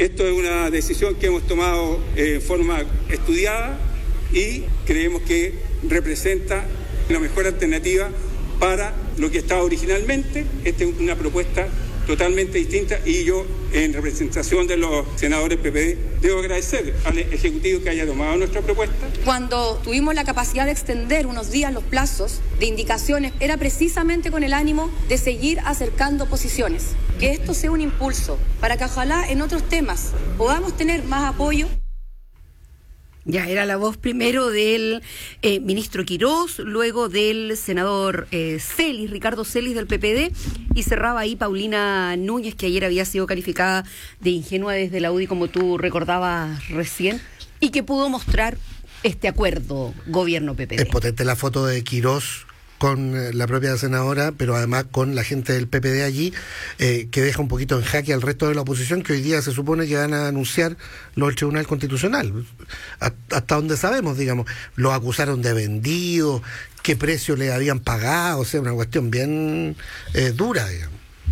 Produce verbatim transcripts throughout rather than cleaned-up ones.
Esto es una decisión que hemos tomado en forma estudiada y creemos que representa la mejor alternativa para lo que estaba originalmente. Esta es una propuesta totalmente distinta y yo, en representación de los senadores P P D, debo agradecer al Ejecutivo que haya tomado nuestra propuesta. Cuando tuvimos la capacidad de extender unos días los plazos de indicaciones, era precisamente con el ánimo de seguir acercando posiciones. Que esto sea un impulso para que ojalá en otros temas podamos tener más apoyo. Ya, era la voz primero del eh, ministro Quirós, luego del senador eh, Celis, Ricardo Celis del P P D, y cerraba ahí Paulina Núñez, que ayer había sido calificada de ingenua desde la U D I, como tú recordabas recién, y que pudo mostrar este acuerdo gobierno-P P D. Es potente la foto de Quirós con la propia senadora, pero además con la gente del P P D allí, eh, que deja un poquito en jaque al resto de la oposición, que hoy día se supone que van a anunciar los del Tribunal Constitucional. Hasta donde sabemos, digamos, los acusaron de vendidos, qué precio le habían pagado, o sea, una cuestión bien eh, dura, digamos.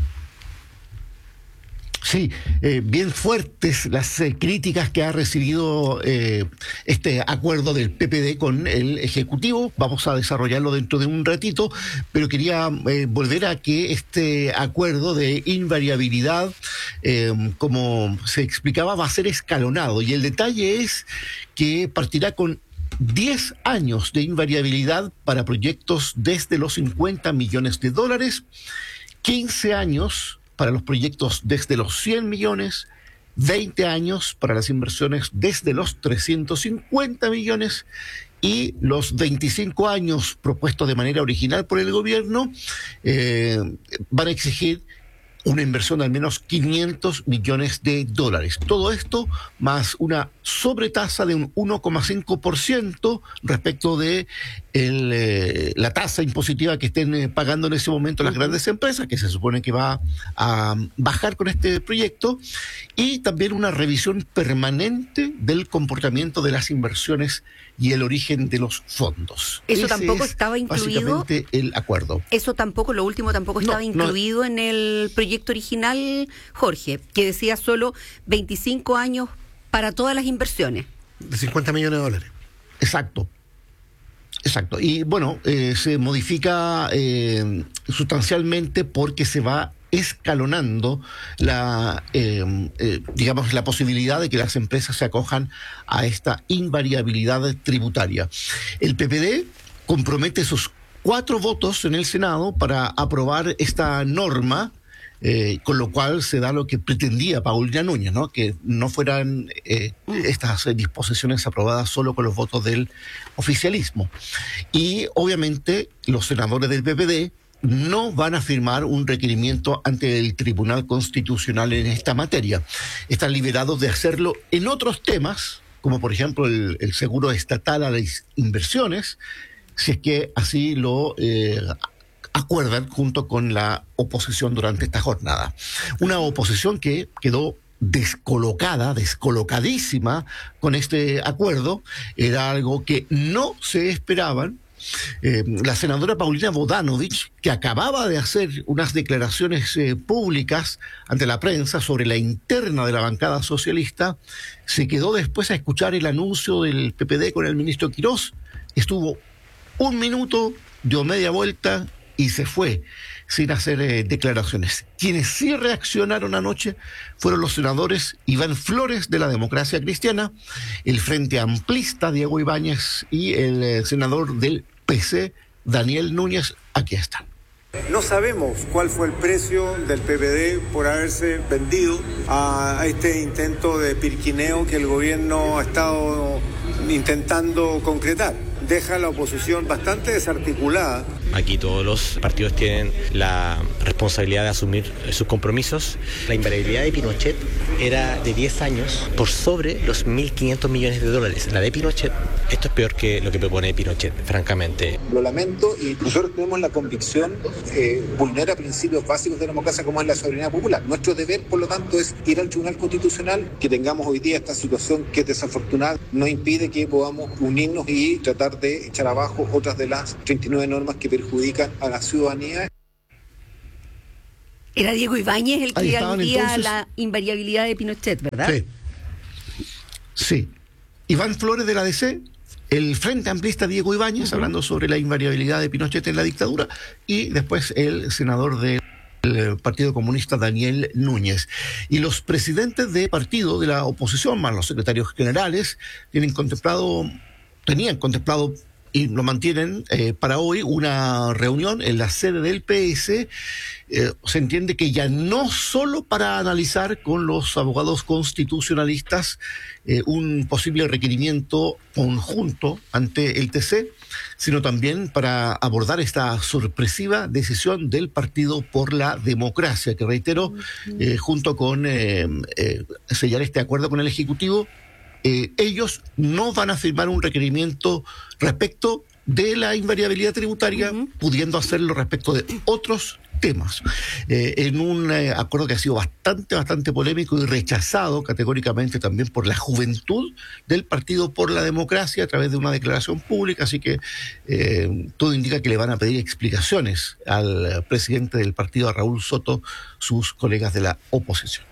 Sí, eh, bien fuertes las eh, críticas que ha recibido eh, este acuerdo del P P D con el Ejecutivo. Vamos a desarrollarlo dentro de un ratito, pero quería eh, volver a que este acuerdo de invariabilidad, eh, como se explicaba, va a ser escalonado. Y el detalle es que partirá con diez años de invariabilidad para proyectos desde los cincuenta millones de dólares, quince años para los proyectos desde los cien millones, veinte años para las inversiones desde los trescientos cincuenta millones y los veinticinco años propuestos de manera original por el gobierno eh, van a exigir una inversión de al menos quinientos millones de dólares. Todo esto más una sobretasa de un uno coma cinco por ciento respecto de el, eh, la tasa impositiva que estén eh, pagando en ese momento las grandes empresas, que se supone que va a bajar con este proyecto, y también una revisión permanente del comportamiento de las inversiones y el origen de los fondos. Eso Ese tampoco es estaba incluido. Básicamente el acuerdo. Eso tampoco, lo último tampoco estaba no, incluido no. en el proyecto original, Jorge, que decía solo veinticinco años para todas las inversiones. De cincuenta millones de dólares. Exacto. Exacto. Y bueno, eh, se modifica eh, sustancialmente porque se va escalonando la eh, eh, digamos la posibilidad de que las empresas se acojan a esta invariabilidad tributaria. El P P D compromete sus cuatro votos en el Senado para aprobar esta norma, eh, con lo cual se da lo que pretendía Paulina Núñez, ¿no? Que no fueran eh, estas disposiciones aprobadas solo con los votos del oficialismo. Y obviamente los senadores del P P D no van a firmar un requerimiento ante el Tribunal Constitucional en esta materia. Están liberados de hacerlo en otros temas, como por ejemplo el, el seguro estatal a las inversiones, si es que así lo eh, acuerdan junto con la oposición durante esta jornada. Una oposición que quedó descolocada, descolocadísima con este acuerdo. Era algo que no se esperaban. Eh, la senadora Paulina Bodanovich, que acababa de hacer unas declaraciones eh, públicas ante la prensa sobre la interna de la bancada socialista, se quedó después a escuchar el anuncio del P P D con el ministro Quirós, estuvo un minuto, dio media vuelta y se fue sin hacer eh, declaraciones. Quienes sí reaccionaron anoche fueron los senadores Iván Flores de la Democracia Cristiana, el Frente Amplista Diego Ibáñez y el eh, senador del P C Daniel Núñez. Aquí están. No sabemos cuál fue el precio del P P D por haberse vendido a este intento de pirquineo que el gobierno ha estado intentando concretar. Deja a la oposición bastante desarticulada. Aquí todos los partidos tienen la responsabilidad de asumir sus compromisos. La invariabilidad de Pinochet era de diez años por sobre los mil quinientos millones de dólares. La de Pinochet, esto es peor que lo que propone Pinochet, francamente. Lo lamento y nosotros tenemos la convicción, eh, vulnera principios básicos de democracia como es la soberanía popular. Nuestro deber, por lo tanto, es ir al Tribunal Constitucional. Que tengamos hoy día esta situación que es desafortunada no impide que podamos unirnos y tratar de echar abajo otras de las treinta y nueve normas que perjudican a la ciudadanía. Era Diego Ibáñez el que aludía entonces... a la invariabilidad de Pinochet, ¿verdad? Sí. Sí. Iván Flores de la D C, el Frente Amplista Diego Ibáñez, uh-huh. hablando sobre la invariabilidad de Pinochet en la dictadura, y después el senador del Partido Comunista Daniel Núñez. Y los presidentes de partido de la oposición, más los secretarios generales, tienen contemplado, tenían contemplado y lo mantienen eh, para hoy una reunión en la sede del P S. Eh, se entiende que ya no solo para analizar con los abogados constitucionalistas eh, un posible requerimiento conjunto ante el T C, sino también para abordar esta sorpresiva decisión del Partido por la Democracia, que reitero, eh, junto con eh, eh, sellar este acuerdo con el Ejecutivo, Eh, ellos no van a firmar un requerimiento respecto de la invariabilidad tributaria, uh-huh. pudiendo hacerlo respecto de otros temas. Eh, en un eh, acuerdo que ha sido bastante, bastante polémico y rechazado categóricamente también por la juventud del Partido por la Democracia a través de una declaración pública, así que eh, todo indica que le van a pedir explicaciones al presidente del partido, a Raúl Soto, sus colegas de la oposición.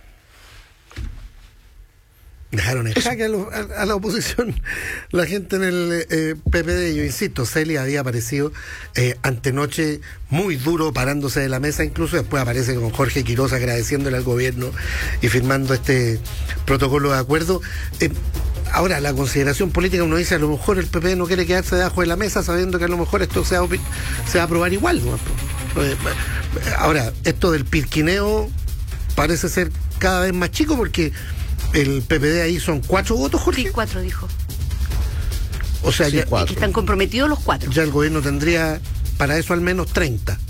Dejaron en jaque a, lo, a, a la oposición la gente en el eh, P P D. Yo insisto, Celia había aparecido eh, antenoche muy duro, parándose de la mesa, incluso después aparece con Jorge Quiroz agradeciéndole al gobierno y firmando este protocolo de acuerdo. Eh, ahora, la consideración política, uno dice, a lo mejor el P P D no quiere quedarse debajo de la mesa sabiendo que a lo mejor esto se va, se va a aprobar igual, ¿no? Eh, ahora, esto del pirquineo parece ser cada vez más chico porque el P P D ahí son cuatro votos, Jorge. Sí, cuatro, dijo. O sea, sí, ya que están comprometidos los cuatro. Ya el gobierno tendría para eso al menos treinta.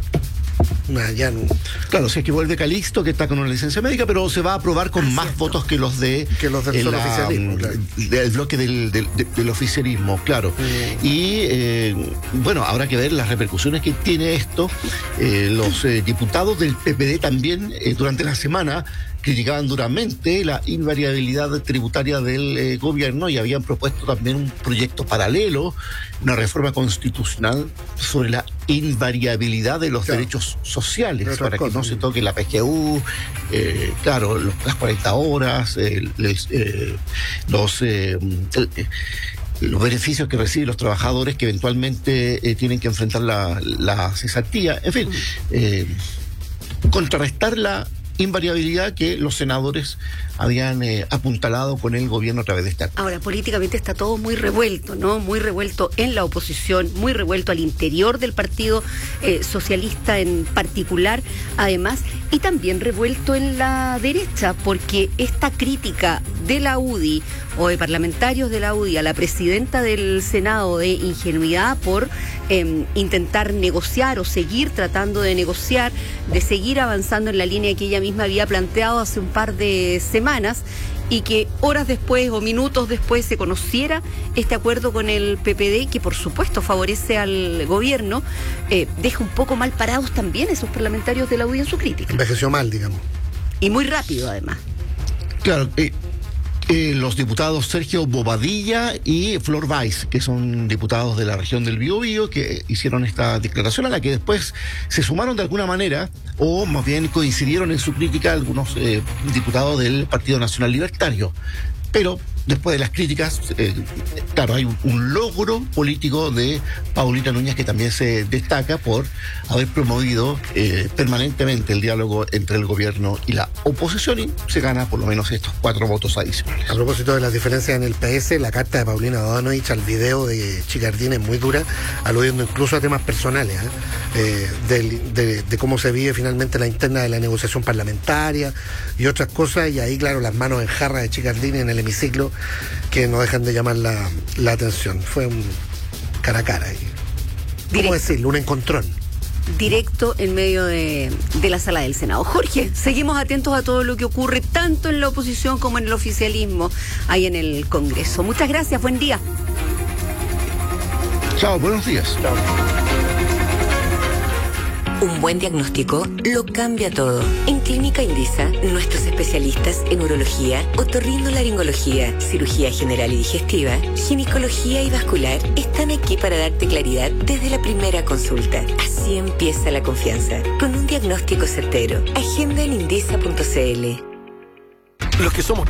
Nah, ya no. Claro, si es que vuelve Calixto, que está con una licencia médica, pero se va a aprobar con ah, más cierto. votos que los de que los del el, oficialismo, claro. del bloque del, del, del oficialismo, claro. Mm. Y eh, bueno, habrá que ver las repercusiones que tiene esto. Eh, los eh, diputados del P P D también eh, durante la semana criticaban duramente la invariabilidad tributaria del eh, gobierno y habían propuesto también un proyecto paralelo, una reforma constitucional sobre la invariabilidad de los claro. derechos sociales, Otras para cosas, que no se toque la P G U, eh, claro, los, las cuarenta horas, eh, les, eh, los... Eh, eh, los beneficios que reciben los trabajadores que eventualmente eh, tienen que enfrentar la, la cesantía, en fin, eh, contrarrestar la invariabilidad que los senadores habían eh, apuntalado con el gobierno a través de esta. Ahora, políticamente está todo muy revuelto, ¿no? Muy revuelto en la oposición, muy revuelto al interior del Partido eh, Socialista en particular, además, y también revuelto en la derecha, porque esta crítica de la U D I o de parlamentarios de la U D I a la presidenta del Senado de ingenuidad por eh, intentar negociar o seguir tratando de negociar, de seguir avanzando en la línea que ella misma había planteado hace un par de semanas, y que horas después o minutos después se conociera este acuerdo con el P P D, que por supuesto favorece al gobierno, eh, deja un poco mal parados también esos parlamentarios de la U D I en su crítica. Envejeció mal, digamos. Y muy rápido, además. Claro, eh, eh, los diputados Sergio Bobadilla y Flor Weiss, que son diputados de la región del Biobío, que hicieron esta declaración a la que después se sumaron de alguna manera, o más bien coincidieron en su crítica algunos eh, diputados del Partido Nacional Libertario. Pero después de las críticas, eh, claro, hay un, un logro político de Paulina Núñez que también se destaca por haber promovido eh, permanentemente el diálogo entre el gobierno y la oposición, y se gana por lo menos estos cuatro votos adicionales. A propósito de las diferencias en el P S, la carta de Paulina Donovich al video de Chicardín es muy dura, aludiendo incluso a temas personales, ¿eh? Eh, de, de, de cómo se vive finalmente la interna de la negociación parlamentaria y otras cosas, y ahí, claro, las manos en jarra de Chicardín en el hemiciclo que no dejan de llamar la, la atención. Fue un cara a cara. ¿Cómo Directo. decirlo? Un encontrón. Directo en medio de, de la sala del Senado. Jorge, seguimos atentos a todo lo que ocurre tanto en la oposición como en el oficialismo ahí en el Congreso. Muchas gracias, buen día. Chao, buenos días. Chao. Un buen diagnóstico lo cambia todo. En Clínica Indisa, nuestros especialistas en urología, otorrinolaringología, cirugía general y digestiva, ginecología y vascular están aquí para darte claridad desde la primera consulta. Así empieza la confianza, con un diagnóstico certero. Agenda en indisa punto c l. Los que somos